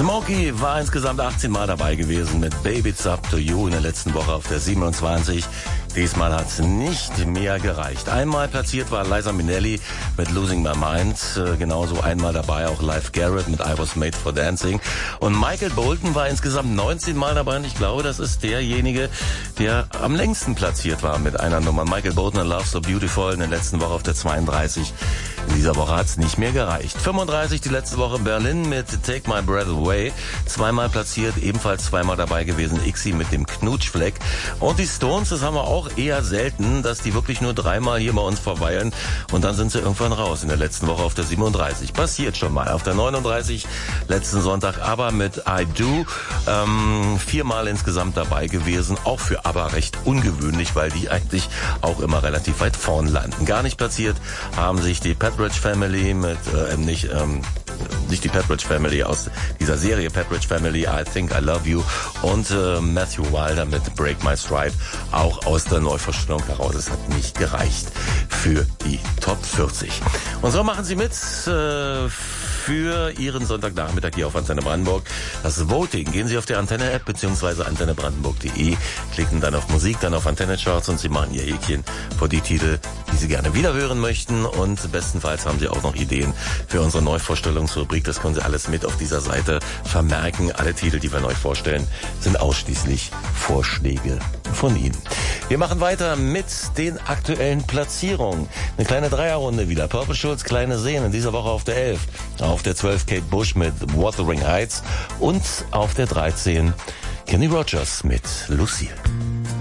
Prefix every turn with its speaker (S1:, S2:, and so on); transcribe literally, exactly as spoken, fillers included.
S1: Smokey war insgesamt achtzehn Mal dabei gewesen mit Baby It's Up to You in der letzten Woche auf der siebenundzwanzig. Diesmal hat es nicht mehr gereicht. Einmal platziert war Liza Minnelli mit Losing My Mind. Äh, genauso einmal dabei auch Live Garrett mit I Was Made for Dancing. Und Michael Bolton war insgesamt neunzehn Mal dabei. Und ich glaube, das ist derjenige, der am längsten platziert war mit einer Nummer. Michael Bolton and Love So Beautiful in der letzten Woche auf der zweiunddreißig. In dieser Woche hat es nicht mehr gereicht. fünfunddreißig die letzte Woche in Berlin mit Take My Breath Away. Zweimal platziert, ebenfalls zweimal dabei gewesen Ixi mit dem Knutschfleck. Und die Stones, das haben wir auch eher selten, dass die wirklich nur dreimal hier bei uns verweilen und dann sind sie irgendwann raus in der letzten Woche auf der siebenunddreißig. Passiert schon mal. Auf der neununddreißig letzten Sonntag aber mit I Do ähm, viermal insgesamt dabei gewesen. Auch für aber recht ungewöhnlich, weil die eigentlich auch immer relativ weit vorn landen. Gar nicht platziert haben sich die Pepperidge Family mit, äh, nicht, ähm, nicht die Pepperidge Family aus dieser Serie Pepperidge Family, I Think I Love You und äh, Matthew Wilder mit Break My Stride, auch aus der Neuvorstellung heraus. Es hat nicht gereicht für die Top vierzig. Und so machen Sie mit äh, für Ihren Sonntagnachmittag hier auf Antenne Brandenburg. Das Voting. Gehen Sie auf die Antenne-App bzw. antenne brandenburg punkt de, klicken dann auf Musik, dann auf Antenne-Charts und Sie machen Ihr Häkchen vor die Titel, die Sie gerne wiederhören möchten. Und bestenfalls haben Sie auch noch Ideen für unsere Neuvorstellungsrubrik. Das können Sie alles mit auf dieser Seite vermerken. Alle Titel, die wir neu vorstellen, sind ausschließlich Vorschläge von Ihnen. Wir machen weiter mit den aktuellen Platzierungen. Eine kleine Dreierrunde wieder. Purple Schulz, Kleine Seen, in dieser Woche auf der elf. Auf der zwölf Kate Bush mit Wuthering Heights und auf der dreizehn Kenny Rogers mit Lucille.